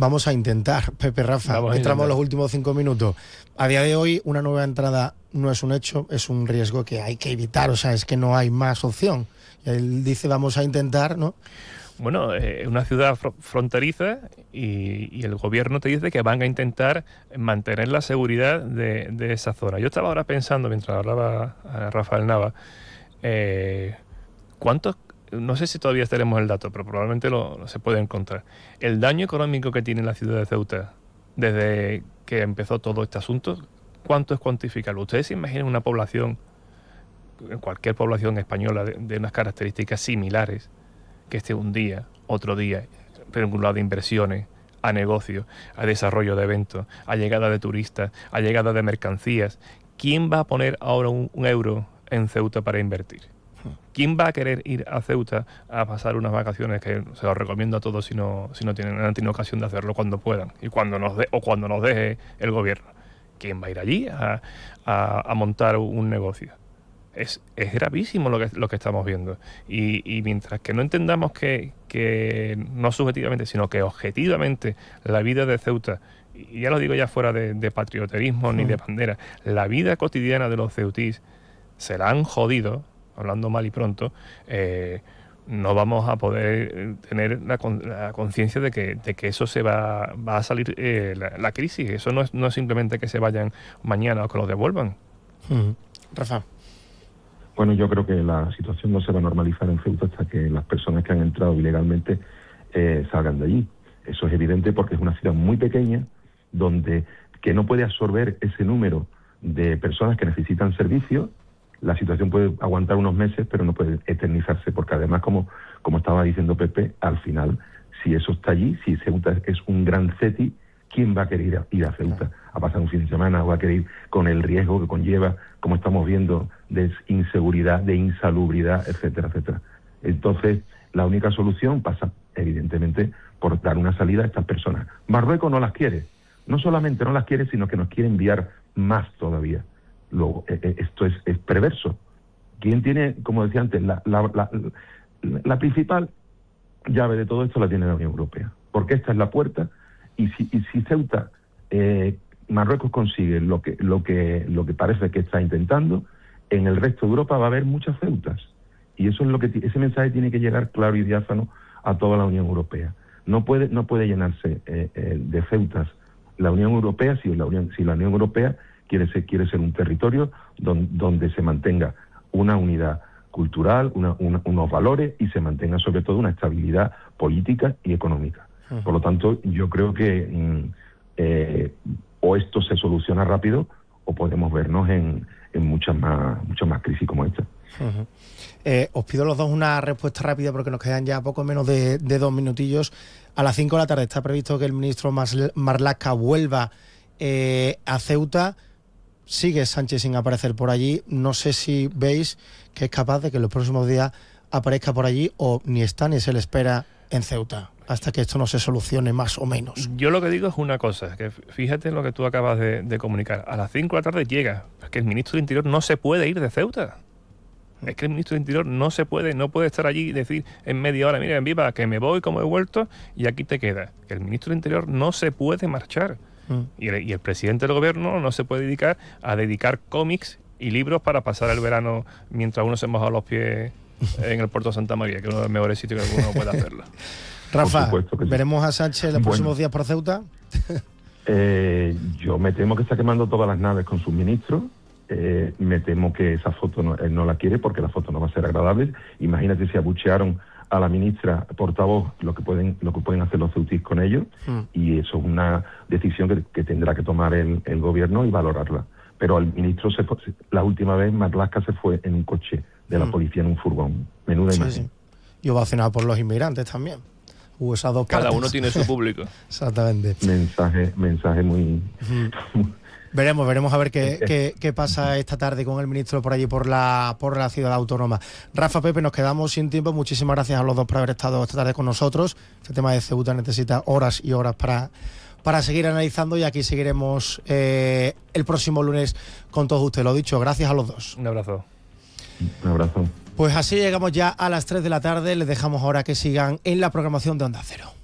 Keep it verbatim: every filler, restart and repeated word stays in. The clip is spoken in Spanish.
Vamos a intentar, Pepe, Rafa, Vamos a entramos intentar. los últimos cinco minutos. A día de hoy, una nueva entrada no es un hecho, es un riesgo que hay que evitar, o sea, es que no hay más opción. Y él dice, vamos a intentar, ¿no? Bueno, es eh, una ciudad fr fronteriza y, y el gobierno te dice que van a intentar mantener la seguridad de, de esa zona. Yo estaba ahora pensando, mientras hablaba a Rafael Nava, eh, ¿cuántos? No sé si todavía tenemos el dato, pero probablemente lo, lo se puede encontrar. El daño económico que tiene la ciudad de Ceuta desde que empezó todo este asunto, ¿cuánto es cuantificarlo? ¿Ustedes se imaginan una población, cualquier población española de, de unas características similares, que esté un día, otro día, vinculado a inversiones, a negocios, a desarrollo de eventos, a llegada de turistas, a llegada de mercancías? ¿Quién va a poner ahora un, un euro en Ceuta para invertir? ¿Quién va a querer ir a Ceuta a pasar unas vacaciones, que se los recomiendo a todos si no, si no tienen, han tenido ocasión de hacerlo, cuando puedan y cuando nos de, o cuando nos deje el gobierno? ¿Quién va a ir allí a, a, a montar un negocio? Es, es gravísimo lo que, lo que estamos viendo. Y, y mientras que no entendamos que, que no subjetivamente, sino que objetivamente la vida de Ceuta, y ya lo digo ya fuera de, de patrioterismo ni de bandera, la vida cotidiana de los ceutís se la han jodido, hablando mal y pronto, eh, no vamos a poder tener la, la conciencia de que, de que eso se va, va a salir eh, la, la crisis. Eso no es, no es simplemente que se vayan mañana o que los devuelvan. Uh-huh. Rafa. Bueno, yo creo que la situación no se va a normalizar en Ceuta hasta que las personas que han entrado ilegalmente eh, salgan de allí. Eso es evidente porque es una ciudad muy pequeña donde que no puede absorber ese número de personas que necesitan servicios. La situación puede aguantar unos meses, pero no puede eternizarse, porque además, como, como estaba diciendo Pepe, al final, si eso está allí, si Ceuta es un gran ceti, ¿quién va a querer ir a, ir a Ceuta a pasar un fin de semana o va a querer ir con el riesgo que conlleva, como estamos viendo, de inseguridad, de insalubridad, etcétera, etcétera? Entonces, la única solución pasa, evidentemente, por dar una salida a estas personas. Marruecos no las quiere. No solamente no las quiere, sino que nos quiere enviar más todavía. Luego, eh, esto es, es perverso. ¿Quién tiene, como decía antes, la, la, la, la principal llave de todo esto la tiene la Unión Europea? Porque esta es la puerta, y si, y si Ceuta, eh, Marruecos consigue lo que, lo, que, lo que parece que está intentando, en el resto de Europa va a haber muchas Ceutas. Y eso es lo que ese mensaje tiene que llegar claro y diáfano a toda la Unión Europea. No puede, no puede llenarse eh, eh, de Ceutas la Unión Europea si la Unión, si la Unión Europea quiere ser, quiere ser un territorio donde, donde se mantenga una unidad cultural, una, una, unos valores y se mantenga sobre todo una estabilidad política y económica. Uh-huh. Por lo tanto, yo creo que mm, eh, o esto se soluciona rápido o podemos vernos en, en muchas más, muchas más crisis como esta. Uh-huh. Eh, os pido los dos una respuesta rápida porque nos quedan ya poco menos de, de dos minutillos. A las cinco de la tarde está previsto que el ministro Marlaska vuelva eh, a Ceuta. Sigue Sánchez sin aparecer por allí. No sé si veis que es capaz de que en los próximos días aparezca por allí, o ni está ni se le espera en Ceuta hasta que esto no se solucione más o menos. Yo lo que digo es una cosa, que fíjate en lo que tú acabas de, de comunicar. A las cinco de la tarde llega, porque el ministro del Interior no se puede ir de Ceuta. Es que el ministro del Interior no se puede, no puede estar allí y decir en media hora, mira, en viva, que me voy como he vuelto y aquí te quedas. Que el ministro del Interior no se puede marchar. Y el, y el presidente del gobierno no se puede dedicar a dedicar cómics y libros para pasar el verano mientras uno se moja los pies en el puerto de Santa María, que es uno de los mejores sitios que uno puede hacerlo. Rafa, sí. ¿veremos a Sánchez en los bueno, próximos días por Ceuta? eh, yo me temo que está quemando todas las naves con sus ministros. Eh, me temo que esa foto no, él no la quiere porque la foto no va a ser agradable. Imagínate si abuchearon a la ministra portavoz lo que pueden lo que pueden hacer los ceutís con ellos, mm. y eso es una decisión que, que tendrá que tomar el, el gobierno y valorarla. Pero el ministro se fue, la última vez Marlaska se fue en un coche de la mm. policía en un furgón. Menuda sí, imagen. Sí. Y ovacionado por los inmigrantes también. Hubo esas dos Cada partes. uno tiene su público. Exactamente. Mensaje, mensaje muy... Mm. Veremos, veremos a ver qué, qué, qué pasa esta tarde con el ministro por allí, por la por la ciudad autónoma. Rafa, Pepe, nos quedamos sin tiempo. Muchísimas gracias a los dos por haber estado esta tarde con nosotros. Este tema de Ceuta necesita horas y horas para, para seguir analizando, y aquí seguiremos eh, el próximo lunes con todos ustedes. Lo dicho, gracias a los dos. Un abrazo. Un abrazo. Pues así llegamos ya a las tres de la tarde. Les dejamos ahora que sigan en la programación de Onda Cero.